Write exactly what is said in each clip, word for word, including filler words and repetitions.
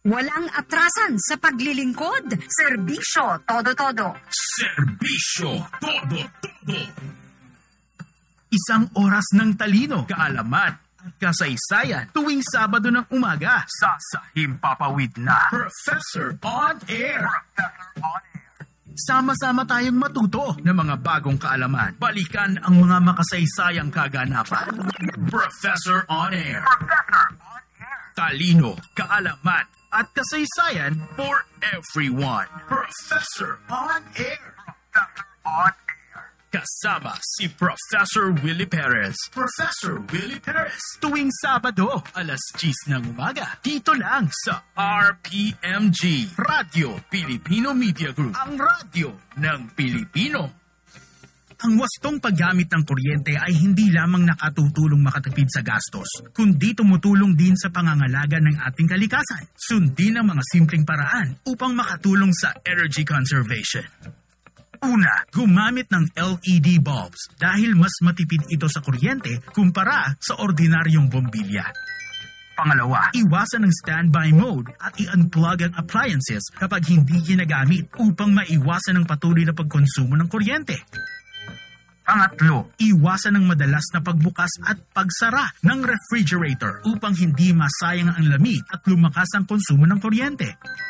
Walang atrasan sa paglilingkod. Serbisyo todo-todo. Serbisyo todo-todo. Isang oras ng talino, kaalaman at kasaysayan tuwing Sabado ng umaga sa Sahimpapawid na Professor On Air. Professor On Air. Sama-sama tayong matuto ng mga bagong kaalaman. Balikan ang mga makasaysayang kaganapan. Professor On Air. Professor On Air. Talino, kaalaman at kasaysayan for everyone. Professor On Air. Professor On Air. Kasama si Professor Willie Perez. Professor Willie Perez. Tuwing Sabado, alas diyes ng umaga. Dito lang sa R P M G, Radio Filipino Media Group. Ang radyo ng Pilipino. Ang wastong paggamit ng kuryente ay hindi lamang nakatutulong makatipid sa gastos, kundi tumutulong din sa pangangalaga ng ating kalikasan. Sundin ang mga simpleng paraan upang makatulong sa energy conservation. Una, gumamit ng L E D bulbs dahil mas matipid ito sa kuryente kumpara sa ordinaryong bombilya. Pangalawa, iwasan ng standby mode at i-unplug ang appliances kapag hindi ginagamit upang maiwasan ang patuloy na pagkonsumo ng kuryente. Pangatlo, iwasan ng madalas na pagbukas at pagsara ng refrigerator upang hindi masayang ang lamig at lumakas ang konsumo ng kuryente.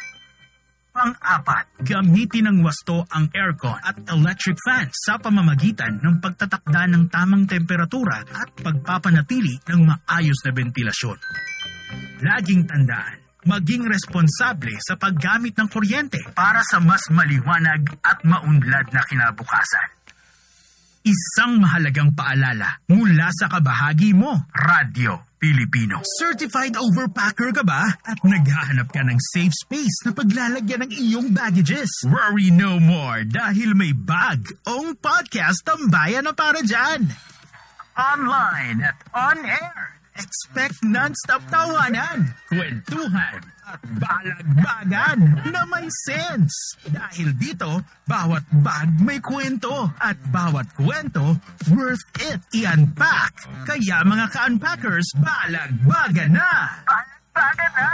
Pang-apat, gamitin ng wasto ang aircon at electric fan sa pamamagitan ng pagtatakda ng tamang temperatura at pagpapanatili ng maayos na bentilasyon. Laging tandaan, maging responsable sa paggamit ng kuryente para sa mas maliwanag at maunlad na kinabukasan. Isang mahalagang paalala mula sa kabahagi mo, Radio Pilipino. Certified overpacker ka ba? At naghahanap ka ng safe space na paglalagyan ng iyong baggages? Worry no more dahil may bag-ong podcast tambayan na para dyan. Online at on air. Expect non-stop tawanan, kwentuhan, at balagbagan na may sense. Dahil dito, bawat bag may kwento at bawat kwento worth it i-unpack. Kaya mga ka-unpackers, balagbagan na! Balagbagan na!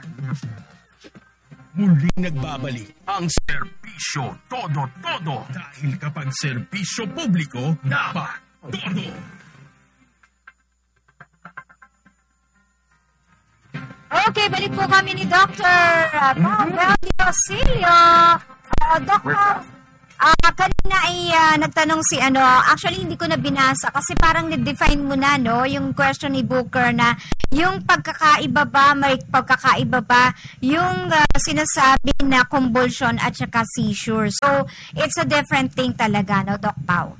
Muling nagbabalik ang serbisyo todo-todo. Dahil kapag serbisyo publiko, dapat todo. Okay, balik po kami ni Doctor Pavel Basilio. Uh, Doctor, uh, kanina ay uh, nagtanong si ano, actually hindi ko na binasa kasi parang nag-define mo na, no, yung question ni Booker na yung pagkakaiba ba, may pagkakaiba ba yung uh, sinasabi na convulsion at saka seizure. So, it's a different thing talaga, no, Doc Pao?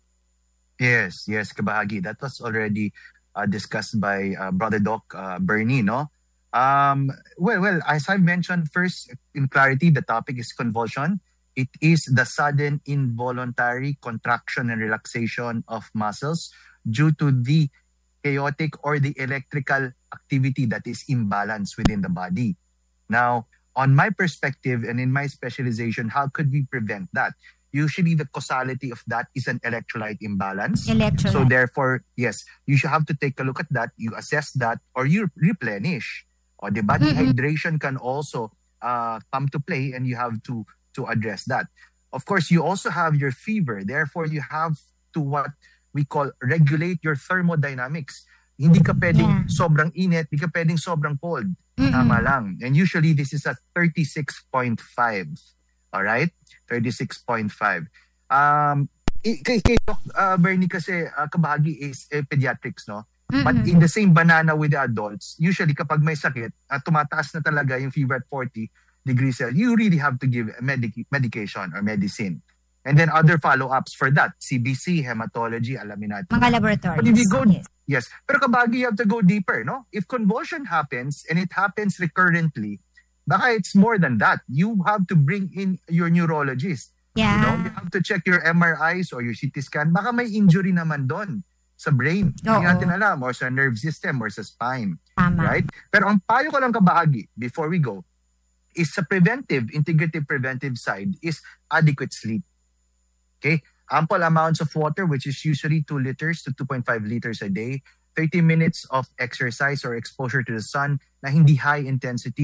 Yes, yes, kabahagi. That was already uh, discussed by uh, Brother Doc uh, Bernie, no? Um, well, well, as I mentioned first, in clarity, the topic is convulsion. It is the sudden involuntary contraction and relaxation of muscles due to the chaotic or the electrical activity that is imbalanced within the body. Now, on my perspective and in my specialization, how could we prevent that? Usually the causality of that is an electrolyte imbalance. Electrolyte. So therefore, yes, you should have to take a look at that, you assess that, or you replenish. Or the body Mm-mm. hydration can also uh, come to play and you have to to address that. Of course, you also have your fever. Therefore, you have to what we call regulate your thermodynamics. Hindi ka pwedeng Yeah. sobrang init, hindi ka pwedeng sobrang cold. Mm-mm. Tama lang. And usually, this is at thirty-six point five. All right? thirty-six point five. Um, i- kay, kay Doc uh, Bernie kasi uh, kabahagi is eh, pediatrics, no? But in the same banana with the adults, usually kapag may sakit, at tumataas na talaga yung fever at forty degrees Celsius, you really have to give medic- medication or medicine. And then other follow-ups for that, C B C, hematology, alamin natin. Mga laboratories. But if you go, yes. yes. Pero kabagi, you have to go deeper, no? If convulsion happens and it happens recurrently, baka it's more than that. You have to bring in your neurologist. Yeah. You know, you have to check your M R Is or your C T scan. Baka may injury naman doon sa brain. Oo. Hindi natin alam, or sa nerve system or sa spine. Tama. Right? Pero ang payo ko lang kabahagi before we go is sa preventive, integrative preventive side is adequate sleep. Okay? Ample amounts of water, which is usually two liters to two point five liters a day. thirty minutes of exercise or exposure to the sun na hindi high intensity.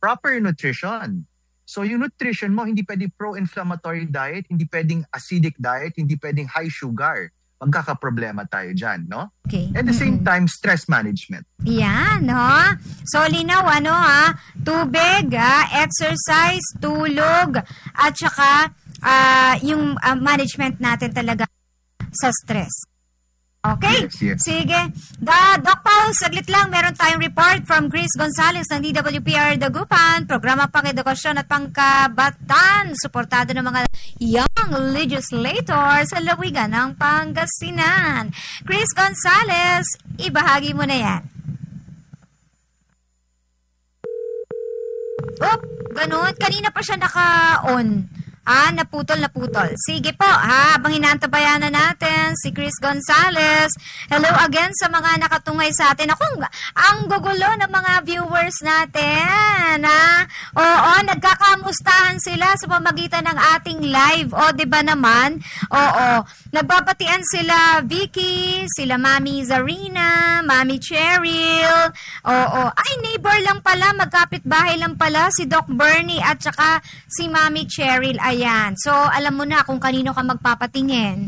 proper nutrition. So yung nutrition mo, hindi pwedeng pro-inflammatory diet, hindi pwedeng acidic diet, hindi pwedeng high sugar. Magkakaproblema tayo dyan, no? Okay. At the same Mm-mm. time, stress management. Yan, ha? So, linaw, ano, ha? Tubig, ha? Exercise, tulog, at saka ah, yung ah, management natin talaga sa stress. Okay? Yes, yes. Sige. Da, Doc Paul, saglit lang. Meron tayong report from Chris Gonzalez ng D W P R Dagupan. Programa Pang-Edukasyon at Pangkabatan. Suportado ng mga young legislators sa lawigan ng Pangasinan. Chris Gonzalez, ibahagi mo na yan. Oh, ganun. Kanina pa siya naka-on. Ah, naputol, naputol. Sige po, ha, habang hinantabayan na natin si Chris Gonzalez. Hello again sa mga nakatungay sa atin. Ako, ang gugulo ng mga viewers natin, ha? Oo, nagkakamustahan sila sa pamagitan ng ating live. O, di ba naman? Oo, nagbabatian sila Vicky, sila Mami Zarina, Mami Cheryl. Oo, ay, neighbor lang pala, magkapit-bahay lang pala si Doc Bernie at saka si Mami Cheryl. Ayan. So, alam mo na kung kanino ka magpapatingin.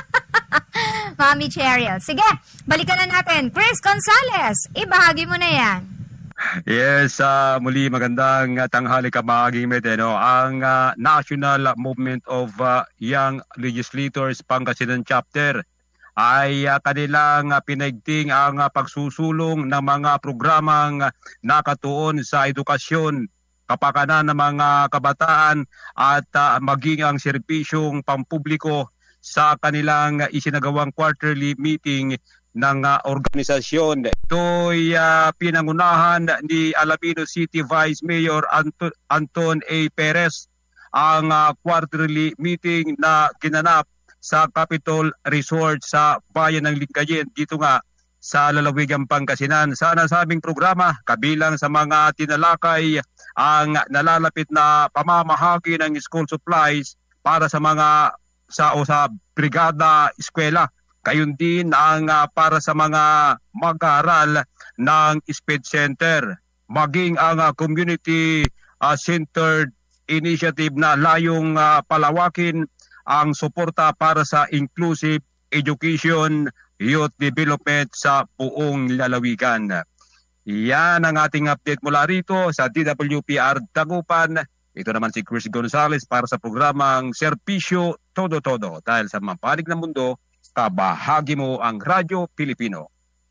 Mami Cheryl. Sige, balikan na natin. Chris Gonzalez, ibahagi mo na yan. Yes, uh, muli magandang uh, tanghali ka mga Mete, no? Ang uh, National Movement of uh, Young Legislators Pangasinan Chapter ay uh, kanilang uh, pinaigting ang uh, pagsusulong ng mga programang uh, nakatuon sa edukasyon, kapakanan ng mga kabataan at uh, maging ang serbisyong pampubliko sa kanilang isinagawang quarterly meeting ng uh, organisasyon. Ito'y uh, pinangunahan ni Alabino City Vice Mayor Anton, Anton A. Perez, ang uh, quarterly meeting na ginanap sa Capitol Resort sa Bayan ng Lingayen, dito nga sa lalawigang Pangasinan. Sa nasabing programa, kabilang sa mga tinalakay ang nalalapit na pamamahagi ng school supplies para sa mga sa o sa brigada eskwela. Gayon din ang uh, para sa mga mag-aaral ng SPED Center. Maging ang uh, community uh, centered initiative na layong uh, palawakin ang suporta para sa inclusive education, youth development sa buong lalawigan. Yan ang ating update mula rito sa D W P R Dagupan. Ito naman si Chris Gonzalez para sa programang Serbisyo Todo-Todo. Dahil sa mapanig ng mundo, kabahagi mo ang Radyo Pilipino.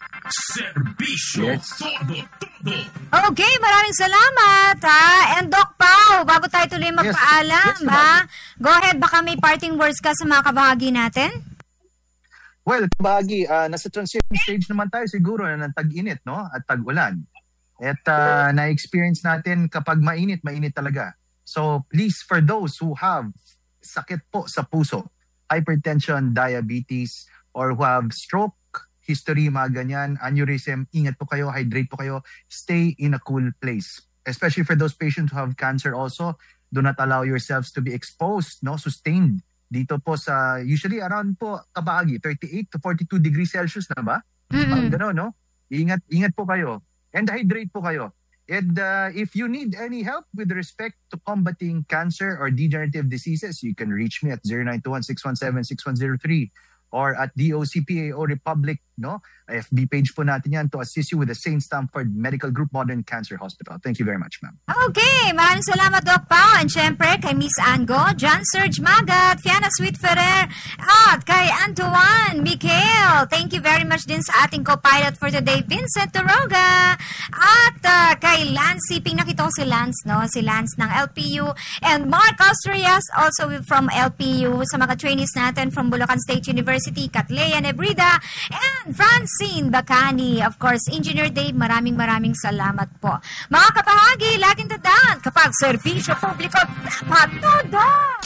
Serbisyo Todo-Todo. Okay, maraming salamat, ha? And Doc Pao, bago tayo tuloy magpaalam, Yes, yes, ha? Go ahead, baka may parting words ka sa mga kabahagi natin? Well, kabahagi, uh, nasa transition stage naman tayo siguro na ng tag-init, no? At tag-ulan. At uh, na-experience natin kapag mainit, mainit talaga. So please, for those who have sakit po sa puso, hypertension, diabetes, or who have stroke history, mga ganyan, aneurysm, ingat po kayo, hydrate po kayo, stay in a cool place. Especially for those patients who have cancer also, do not allow yourselves to be exposed, no, sustained. Dito po sa, usually around po, kabahagi, thirty-eight to forty-two degrees Celsius na ba? Mm-mm. Um, gano'n, no? Ingat, ingat po kayo. And hydrate po kayo. And uh, if you need any help with respect to combating cancer or degenerative diseases, you can reach me at zero nine two one, six one seven, six one zero three or at D O C P A O Republic, no? F B page po natin yan to assist you with the Saint Stamford Medical Group Modern Cancer Hospital. Thank you very much, ma'am. Okay, maraming salamat, Doc Pao. And syempre, kay Miss Ango, John Serge Magat, Fiona Sweet Ferrer, at kay Antoine Michael. Thank you very much din sa ating co-pilot for today, Vincent Toroga. At uh, kay Lance Siping, nakita ko si Lance, no? Si Lance ng L P U. And Mark Austrias, also from L P U. Sa mga trainees natin from Bulacan State University, Catlea Nebrida, and Francine Bacani. Of course, Engineer Dave, maraming maraming salamat po. Mga kabahagi, laging tandaan, kapag serbisyo publiko, dapat todo!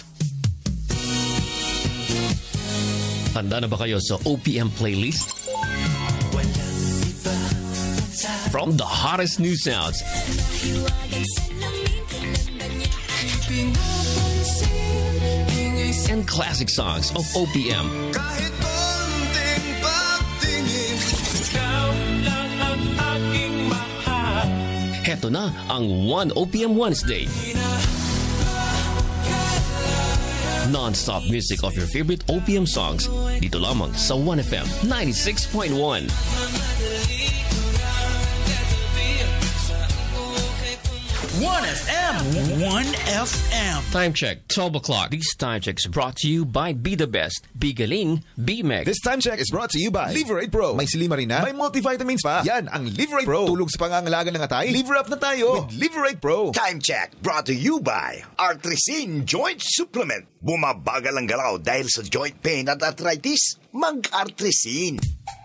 Handa na ba kayo sa O P M playlist? From the hottest new sounds and classic songs of O P M. Kahit konting pagtingin, ikaw lang ang aking mahal. Heto na ang one O P M Wednesday. Non-stop music of your favorite O P M songs dito lamang sa one F M ninety-six point one. one F M. one F M. Time check, twelve o'clock. This time check is brought to you by Be The Best. Be Galing, Be Meg. This time check is brought to you by Liverate Pro. May silimarin na, may multivitamins pa. Yan ang Liverate Pro. Tulog sa pangangalaga ng atay. Liver up na tayo with Liverate Pro. Time check brought to you by Artrisin Joint Supplement. Bumabagal ang galaw dahil sa joint pain at arthritis. Mag-Artrisin.